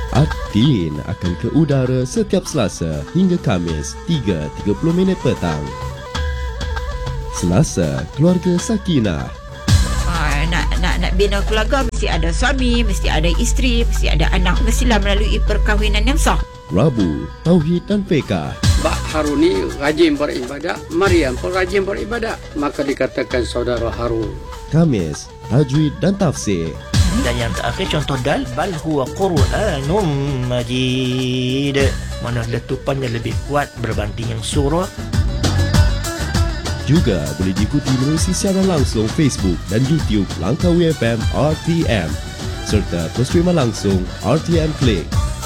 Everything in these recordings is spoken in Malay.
Adin akan ke udara setiap Selasa hingga Khamis 3.30 petang. Selasa, Keluarga Sakinah. Nak bina keluarga mesti ada suami, mesti ada isteri, mesti ada anak, mestilah melalui perkahwinan yang sah. Rabu, Tauhid dan Fiqh. Mbak Haruni rajin beribadat, Maryam pun rajin beribadat, maka dikatakan saudara Harun. Khamis, Tajwid dan Tafsir. Dan yang terakhir contoh dal, bal huwa Qur'anum Majid, mana letupannya lebih kuat berbanding yang surah. Juga boleh diikuti melalui siaran langsung Facebook dan YouTube Langkawi FM RTM serta terus terima langsung RTM Click.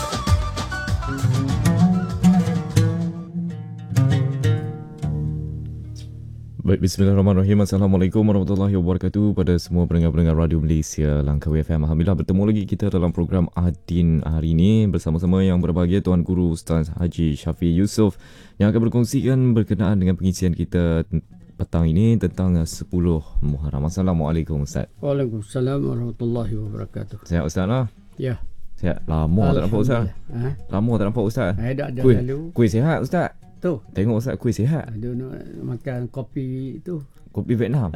Baik, bismillahirrahmanirrahim. Assalamualaikum warahmatullahi wabarakatuh pada semua pendengar-pendengar Radio Malaysia Langkawi FM. Alhamdulillah bertemu lagi kita dalam program Adin hari ini bersama-sama yang berbahagia Tuan Guru Ustaz Haji Syafi Yusof yang akan berkongsikan berkenaan dengan pengisian kita petang ini tentang 10 Muharram. Assalamualaikum Ustaz. Waalaikumsalam warahmatullahi wabarakatuh. Sihat Ustaz lah? Ya. Sihat. Lama tak nampak Ustaz. Lama tak nampak Ustaz. Dah lalu. Kuih sihat Ustaz. Tu. Tengok Ustaz kuih sihat. Ada nak makan kopi tu. Kopi Vietnam.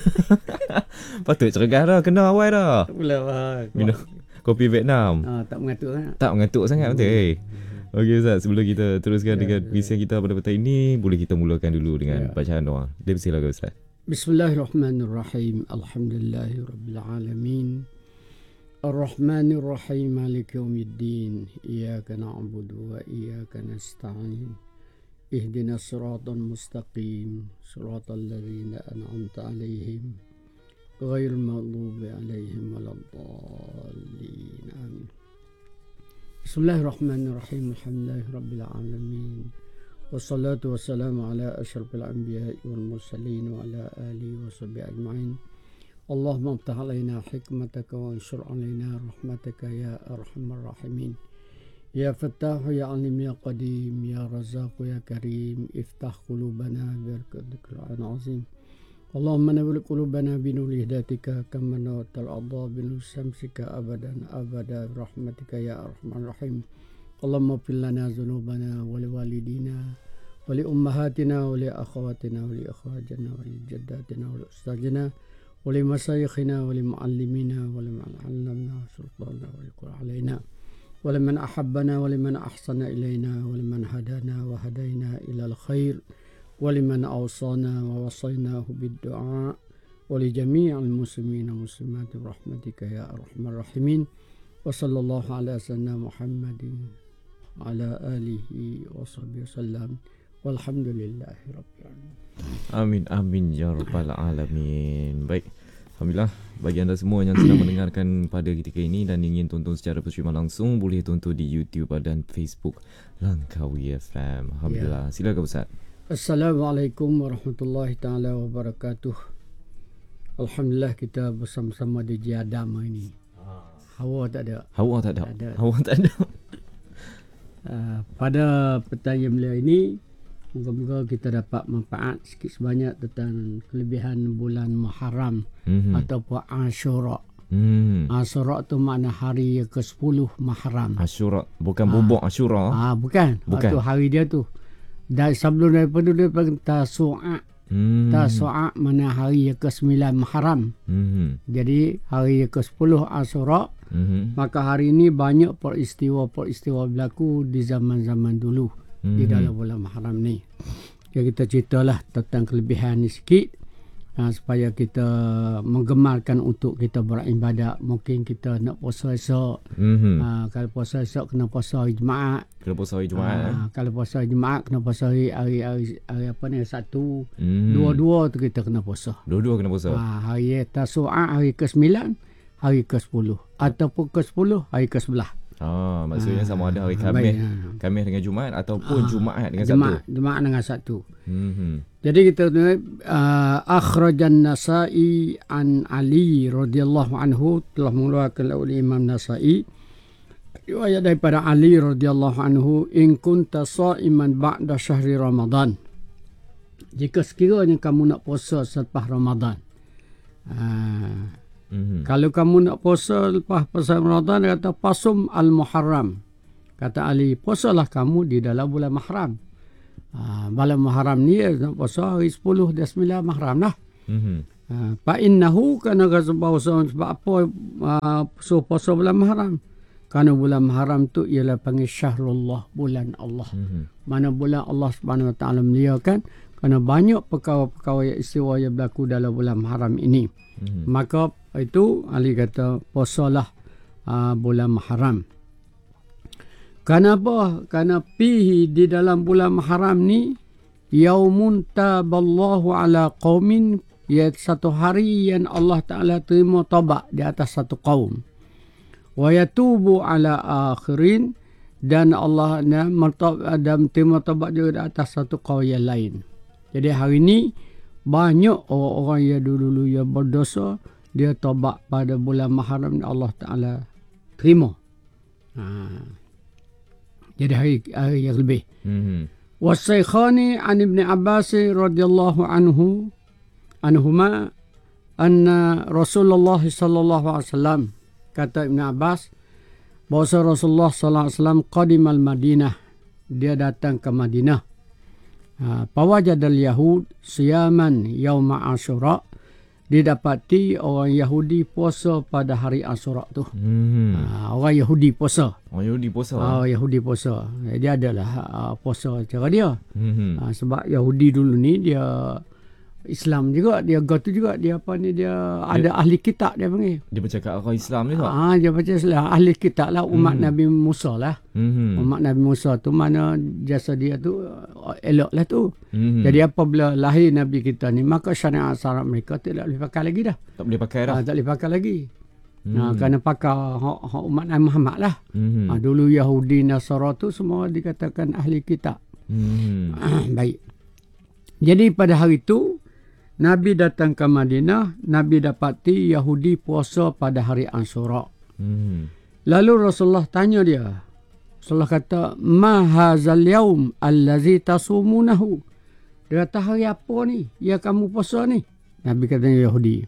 Patut cergas dah, kena awal dah. Tak boleh minum kopi Vietnam. Tak mengantuk sangat. Tak mengantuk sangat betul. Okey Ustaz, sebelum kita teruskan dengan perkongsian kita pada petang ini, boleh kita mulakan dulu dengan bacaan doa. Silakan Ustaz. Bismillahirrahmanirrahim. Alhamdulillahirabbil alamin. Ar-Rahmanir-Rahim, Maliki yaumiddin. Iyyaka na'budu wa iyyaka nasta'in. Ihdinas siratal mustaqim, siratal ladzina an'amta 'alaihim, ghairil maghdubi 'alaihim waladdallin. Amin. Bismillahirrahmanirrahim. Alhamdulillahirabbil alamin. Wassalatu wassalamu ala asyrafil anbiya'i wal mursalin wa ala alihi wa sahbihi ajma'in. Allahumma iftah 'alaina hikmataka wa anshur 'alaina rahmataka ya arhamar rahimin. Ya Fattah, Ya Alim, Ya Qadim, Ya Razaq, Ya Karim, iftah qulubana bi'arqadikal azim. Allahumma nawwir qulubana binur hidayatika kama nawwartal adha binur syamsika abadan abada rahmatika ya arhamar rahim. Allahumma ighfir lana dhunubana wa liwalidina wa li ummahatina wa li akhawatina wa li akhwajina wa li jaddatina wa li ustazina wa li masyayikhina wa li muallimina wa li man 'allamna sultana wa li qul alaina. ولمن أحبنا ولمن أحسن إلينا ولمن هدانا وهدينا إلى الخير ولمن أوصانا ووصيناه بالدعاء ولجميع المسلمين والمسلمات برحمتك يا أرحم الراحمين وصلى الله على سيدنا محمد وعلى آله وصحبه وسلم والحمد لله رب العالمين. Amin amin ya rabbal alamin. Baik. Alhamdulillah, bagi anda semua yang sedang mendengarkan pada ketika ini dan ingin tonton secara bersama langsung, boleh tonton di YouTube dan Facebook Langkawi FM. Alhamdulillah. Silakan Ustaz. Assalamualaikum warahmatullahi taala wabarakatuh. Alhamdulillah kita bersama-sama di Jadama ini. Hawa tak ada. Hawa tak ada. Hawa tak ada. Pada petang yang mulia ini, moga-moga kita dapat manfaat sikit sebanyak tentang kelebihan bulan Muharram ataupun Ashura. Ashura tu makna hari ke-10 Muharram. Ashura bukan bubuk Ashura. Bukan. Itu hari dia tu. Dan sebelum daripada dia panggil Tasu'a. Tasu'a mana hari ke-9 Muharram. Jadi hari ke-10 Ashura. Maka hari ini banyak peristiwa-peristiwa berlaku di zaman-zaman dulu. Di dalam bulan Muharram ni. Ya, kita ceritalah tentang kelebihan ni sikit supaya kita menggemarkan untuk kita beribadat. Mungkin kita nak puasa esok. Kalau puasa esok kena puasa hari Jumaat. Kena puasa hari Jumaat. Kalau puasa hari Jumaat kena puasa hari apa ni, Sabtu. Dua-dua tu kita kena puasa. Dua-dua kena puasa. Hari Tasu'a hari ke-9, hari ke-10 ataupun ke-10 hari ke-11. Maksudnya sama ada hari Khamis dengan Jumaat ataupun Jumaat dengan Sabtu. Jumaat dengan Sabtu. Jadi kita akhrajan Nasa'i an Ali radhiyallahu anhu, telah mengeluarkan oleh Imam Nasa'i riwayat daripada Ali radhiyallahu anhu, in kunta sha'iman ba'da syahri Ramadan, jika sekiranya kamu nak puasa selepas Ramadan. Kalau kamu nak puasa lepas puasa Ramadan, dia kata pasum al-muharram. Kata Ali, puasalah kamu di dalam bulan mahram. Bulan mahram ni nak puasa hari 10 dan 9 mahram lah. Fa innahu kana puasa sebab apa suruh puasa bulan mahram? Kerana bulan mahram tu ialah panggil syahrullah, bulan Allah. Mana bulan Allah Subhanahu Wa Taala muliakan, kerana banyak perkara-perkara yang istimewa yang berlaku dalam bulan mahram ini. Maka itu Ali kata puasalah bulan mahram. Kenapa? Kerana fihi di dalam bulan mahram ni yaumun taballahu ala qaumin, iaitu satu hari yang Allah Ta'ala terima taubat di atas satu kaum. Wa yatubu ala akhirin, dan Allah dan terima taubat juga di atas satu kaum yang lain. Jadi hari ini banyak orang-orang yang dulu yang berdosa, dia taubat pada bulan mahram Allah Ta'ala terima. Jadi hari yang lebih. Wasaykhani an Ibn Abbas radhiyallahu anhuma anna Rasulullah sallallahu alaihi wasallam, kata Ibn Abbas bahawa Rasulullah sallallahu alaihi wasallam qadimal Madinah, dia datang ke Madinah. Pawajadal Yahud siyaman yauma Asyura, didapati orang Yahudi puasa pada hari Asyura tu. Orang Yahudi puasa. Orang Yahudi puasa. Yahudi puasa. Dia adalah puasa cara dia. Sebab Yahudi dulu ni dia Islam juga, dia tu juga, dia apa ni, dia ada ahli kitab dia panggil. Dia bercakap orang Islam juga. Dia baca Islam, ahli kitab lah, umat Nabi Musa lah. Umat Nabi Musa tu mana jasa dia tu elok lah tu. Jadi apabila lahir Nabi kita ni, maka syariat syarat mereka tidak boleh pakai lagi dah. Tak boleh pakai dah. Tak boleh pakai lagi. Kerana pakai hak umat Nabi Muhammad lah. Dulu Yahudi Nasara tu semua dikatakan ahli kitab. Baik. Jadi pada hari tu Nabi datang ke Madinah, Nabi dapati Yahudi puasa pada hari Asyura. Lalu Rasulullah tanya dia. Rasulullah kata, "Ma hazal yaum allazi tasumunahu?" Dia kata, hari apa ni yang kamu puasa ni? Nabi kata Yahudi.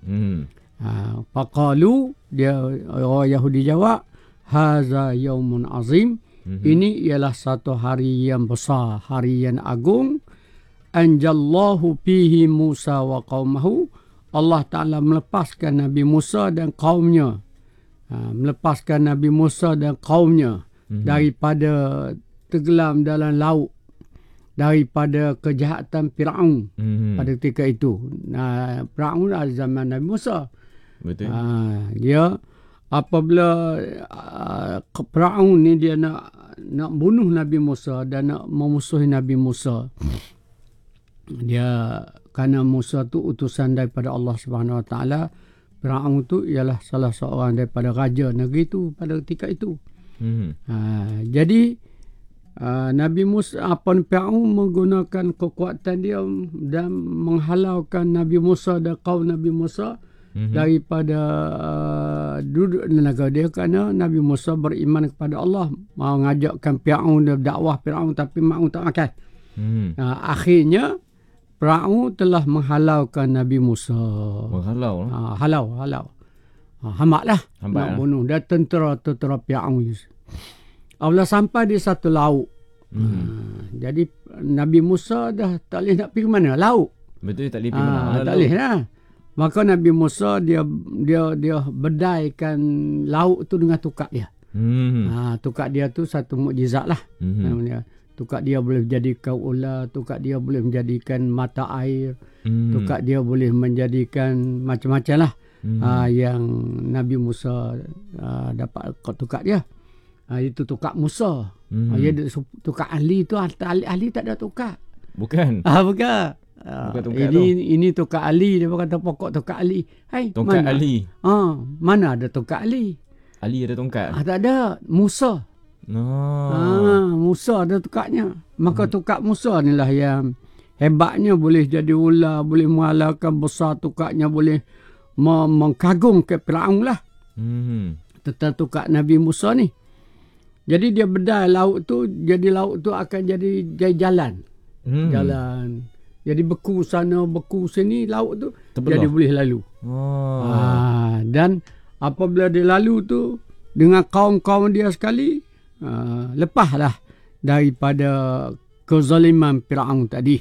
Faqalu, dia orang Yahudi jawab, "Haza yaumun azim." Ini ialah satu hari yang besar, hari yang agung. Anjallahu fihi Musa wa qaumahu, Allah Ta'ala melepaskan Nabi Musa dan kaumnya. Melepaskan Nabi Musa dan kaumnya daripada tenggelam dalam laut, daripada kejahatan Fir'aun pada ketika itu. Fir'aun adalah zaman Nabi Musa. Betul. Dia apabila Fir'aun ni dia nak bunuh Nabi Musa dan nak memusuhi Nabi Musa. Dia kerana Musa tu utusan daripada Allah Subhanahu Wa Taala, Fir'aun tu ialah salah seorang daripada raja negeri tu pada ketika itu. Jadi Nabi Musa Fir'aun menggunakan kekuatan dia dan menghalaukan Nabi Musa dan kaum Nabi Musa daripada duduk di negara dia, kerana Nabi Musa beriman kepada Allah, mau ngajakkan Fir'aun dakwah Fir'aun, tapi Fir'aun tak makan. Akhirnya Fir'aun telah menghalaukan Nabi Musa. Menghalau? Halau. Hamak lah. Nak bunuh. Dia tentera Fir'aun. Apabila sampai di satu laut. Jadi Nabi Musa dah tak boleh nak pergi ke mana? Laut. Betul, tak boleh pergi mana? Tak boleh lah. Maka Nabi Musa dia bedaikan laut tu dengan tukak dia. Tukak dia tu satu mukjizat lah. Tukak dia boleh menjadikan ular, tukak dia boleh menjadikan mata air, tukak dia boleh menjadikan macam-macam lah yang Nabi Musa dapat tukak dia. Itu tukak Musa. Tukak ahli tu, ahli tak ada tukak. Bukan? Bukan. Bukan tukak ini tukak ahli, dia kata pokok tukak ahli. Tongkat ahli? Mana ada tukak ahli? Ali ada tongkat? Tak ada. Musa. Musa ada tukaknya. Maka tukak Musa ni lah yang hebatnya, boleh jadi ular, boleh mengalahkan besar tukaknya, boleh mengkagung ke Fir'aun lah. Tentang tukak Nabi Musa ni. Jadi dia bedai laut tu, jadi laut tu akan jadi jalan. Jalan. Jadi beku sana, beku sini, laut tu Terbelah. jadi boleh lalu. Oh. Dan apabila dia lalu tu dengan kaum-kaum dia sekali, lepaslah daripada kezaliman Firaun tadi.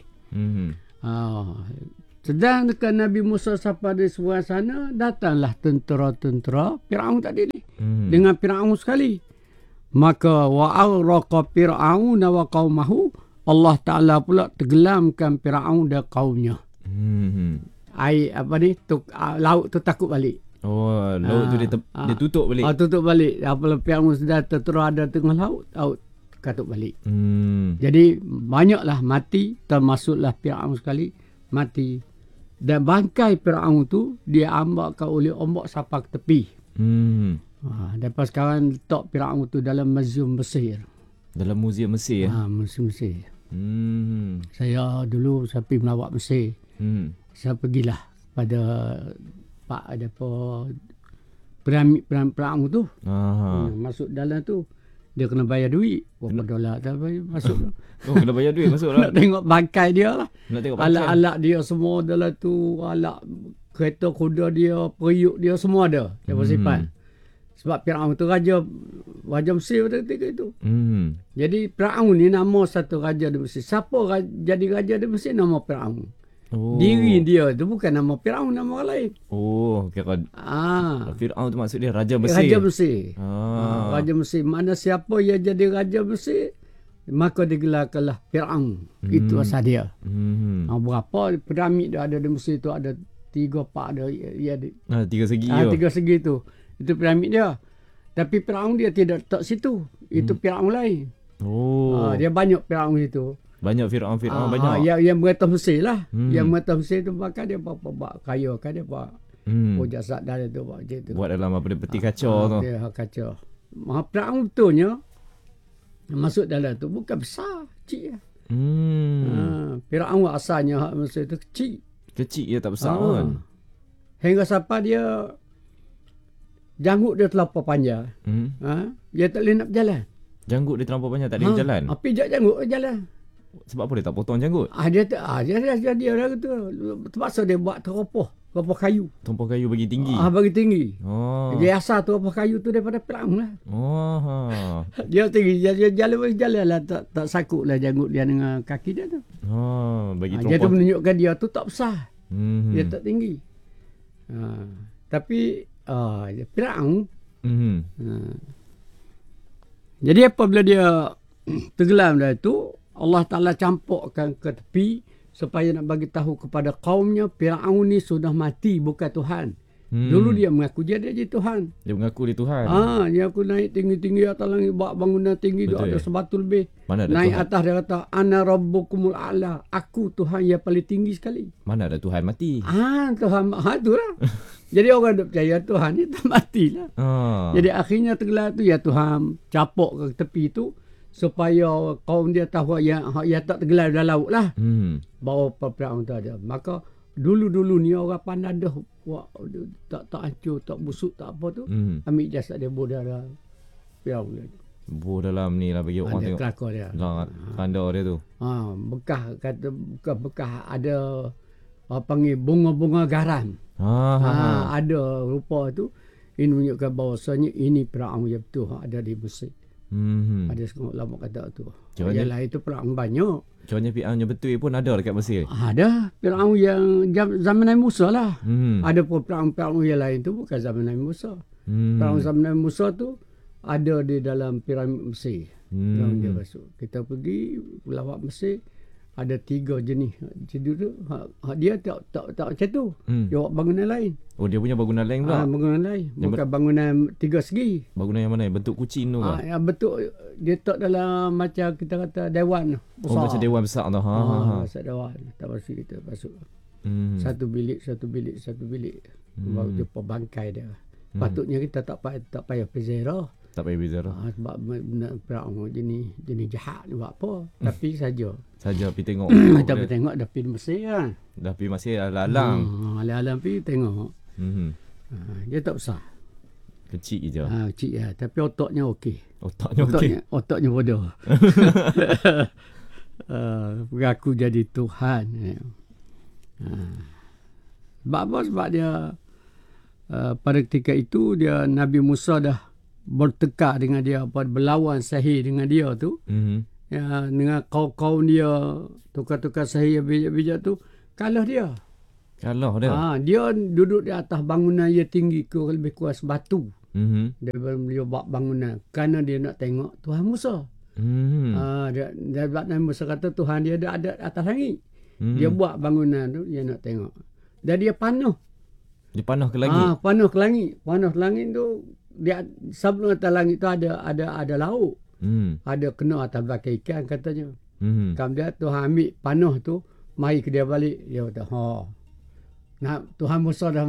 Sedangkan Nabi Musa sampai di seberang sana, datanglah tentera-tentera Firaun tadi ni dengan Firaun sekali. Maka wa'araqa Fir'aun wa qaumahu, Allah Ta'ala pula tenggelamkan Firaun dan kaumnya. Air apa ni, laut tu takut balik. Oh, laut tu dia tutup balik. Tutup balik. Apabila Firaun sudah tentera ada tengah laut katuk balik. Jadi banyaklah mati, termasuklah Firaun sekali mati. Dan bangkai Firaun tu dia ambakkan oleh ombak sampai ke tepi. Lepas sekarang letak Firaun tu dalam muzium Mesir. Dalam muzium Mesir. Muzium Mesir. Saya dulu sampai melawat Mesir. Saya pergilah pada piramid Firaun tu. Masuk dalam tu dia kena bayar duit berapa dolar tak masuk. Oh, kena bayar duit masuk lah. Nak tengok bangkai dia lah. Nak tengok bangkai. Alat-alat dia semua dalam tu, alat kereta kuda dia, periuk dia semua ada. Dia bersimpan. Sebab Firaun tu raja Mesir pada ketika itu. Jadi Firaun ni nama satu raja di Mesir. Siapa jadi raja di Mesir? Nama Firaun. Diri dia tu bukan nama Firaun, nama orang lain. Kira Firaun tu maksud dia Raja Mesir. Raja Mesir. Raja Mesir. Mana siapa yang jadi Raja Mesir, maka digelarkanlah Firaun. Itu asal dia. Berapa piramid dia ada di Mesir tu, ada 3-4 ada. Tiga segi. Tiga segi tu. Itu piramid dia. Tapi Firaun dia tidak letak situ. Itu Firaun lain. Dia banyak Firaun situ. Banyak Firaun banyak. Yang merata Mesir lah. Yang merata Mesir tu bakal dia buat kaya kan, dia buat jasad dah tu buat macam tu. Buat dalam apa dia peti kacau tu. Dia kacau. Firaun betulnya masuk dalam tu bukan besar, kecil lah. Firaun asalnya Mesir tu kecil. Kecil dia tak besar pun. Hingga sampai dia janggut dia terlampau panjang. Dia tak boleh nak berjalan. Janggut dia terlampau panjang, tak boleh berjalan. Pijak janggut jalan. Sebab apa dia tak potong janggut? Dia orang tu terpaksa dia buat teropah kayu. Teropah kayu bagi tinggi. Bagi tinggi. Dia asal teropah kayu tu daripada Firaun lah. Dia tinggi, dia jalan lah, tak sakut lah janggut dia dengan kaki dia tu. Bagi teropah. Dia tu menunjukkan dia tu tak besar. Dia tak tinggi. Tapi Firaun. Jadi apabila dia tenggelam dah tu, Allah Ta'ala campurkan ke tepi supaya nak bagi tahu kepada kaumnya Firaun ni sudah mati, bukan Tuhan. Dulu dia mengaku dia jadi Tuhan. Dia mengaku dia Tuhan. Dia aku naik tinggi-tinggi atas langit, buat bangunan tinggi, dia ada sebatu lebih. Mana ada naik Tuhan? Atas dia kata ana rabbukumul a'la, aku Tuhan yang paling tinggi sekali. Mana ada Tuhan mati? Tuhan tu lah. Jadi orang duk percaya Tuhan ni tak matilah. Jadi akhirnya tenggelam tu ya Tuhan capuk ke tepi tu supaya kaum dia tahu yang tak tenggelam dalam laut lah. Bawa Firaun tu ada. Maka dulu ni orang pandai dah tak hancur, tak busuk, tak apa tu. Ambil jasad dia bodara Firaun dia. Dalam ni lah bagi orang tengok. Kelakar dia. Kandar dia tu. Bekas ada panggil bunga-bunga garam. Ada rupa tu. Ini menunjukkan bahawasanya ini Firaun yang betul ada di Mesir. Ada setengah ulama kata tu. Yalah itu Firaun banyak. Contohnya Firaun yang betul pun ada dekat Mesir. Ada Firaun yang zaman Nabi Musa lah. Ada pun Firaun yang lain tu bukan zaman Nabi Musa. Firaun zaman Nabi Musa tu ada di dalam piramid Mesir. Firaun dia masuk. Kita pergi lawak Mesir, ada 3 jenis. Jadi tu dia tak macam tu. Dia buat bangunan lain. Dia punya bangunan lain pula. Bangunan lain. Bukan bangunan 3 segi. Bangunan yang mana? Bentuk kucing tu ke? Yang bentuk dia tak dalam macam kita kata dewan besar. Macam dewan besar tu. Besar dewan. Tak masuk kita masuk. Satu bilik. Baru jumpa bangkai dia. Patutnya kita tak payah berziarah. Tak payah berziarah. Sebab Firaun jenis jahat ni buat apa. Tapi saja pergi tengok. Kita pergi tengok dah pergi Mesir kan. Dah pergi Mesir alang-alang. Alang-alang pergi tengok. Dia tak besar. Kecil je. Kecil lah. Tapi otaknya okey. Otaknya okey. Otaknya bodoh. Mengaku jadi Tuhan. Sebab apa? Sebab dia pada ketika itu dia Nabi Musa dah bertekad dengan dia, berlawan sahih dengan dia tu. Ya, dengan kaum-kaum dia, tukar-tukar sahih bijak-bijak tu, kalah dia. Dia duduk di atas bangunan yang tinggi lebih kurang sebatu. Dia buat bangunan kerana dia nak tengok Tuhan Musa. Dia Nabi Musa kata Tuhan dia ada atas langit. Dia buat bangunan tu, dia nak tengok. Dan dia panah. Dia panah ke langit? Panah ke langit. Panah ke langit tu, dia sebelum atas langit tu ada laut. Ada kena atas belakang ikan katanya. Kemudian Tuhan ambil panah tu, mari ke dia balik. Dia kata, Tuhan Musa dah